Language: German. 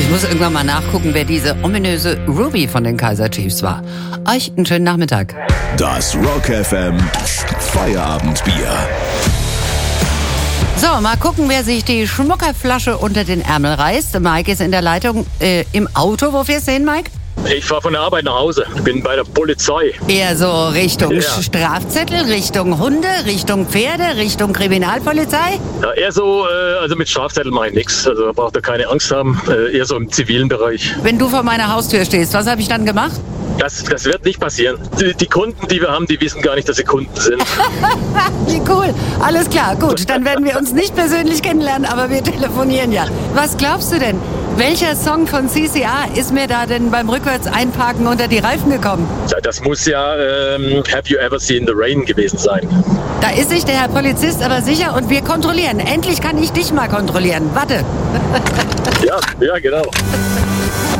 Ich muss irgendwann mal nachgucken, wer diese ominöse Ruby von den Kaiser Chiefs war. Euch einen schönen Nachmittag. Das Rock FM Feierabendbier. So, mal gucken, wer sich die Schmuckerflasche unter den Ärmel reißt. Mike ist in der Leitung im Auto. Wo fährst du hin, Mike? Ich fahre von der Arbeit nach Hause. Ich bin bei der Polizei. Eher so Richtung Ja. Strafzettel, Richtung Hunde, Richtung Pferde, Richtung Kriminalpolizei? Ja, eher so, also mit Strafzettel mache ich nichts. Also da braucht ihr keine Angst haben. Eher so im zivilen Bereich. Wenn du vor meiner Haustür stehst, was habe ich dann gemacht? Das wird nicht passieren. Die Kunden, die wir haben, die wissen gar nicht, dass sie Kunden sind. Wie cool. Alles klar, gut. Dann werden wir uns nicht persönlich kennenlernen, aber wir telefonieren ja. Was glaubst du denn? Welcher Song von CCR ist mir da denn beim Rückwärts-Einparken unter die Reifen gekommen? Ja, das muss ja Have You Ever Seen the Rain gewesen sein. Da ist sich der Herr Polizist aber sicher und wir kontrollieren. Endlich kann ich dich mal kontrollieren. Warte. Ja, genau.